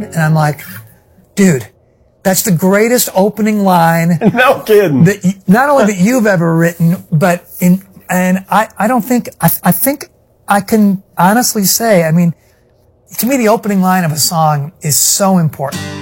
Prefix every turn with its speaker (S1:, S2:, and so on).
S1: and I'm like, dude, that's the greatest opening line.
S2: No kidding.
S1: That not only that you've ever written, but I think I can honestly say, I mean, to me, the opening line of a song is so important.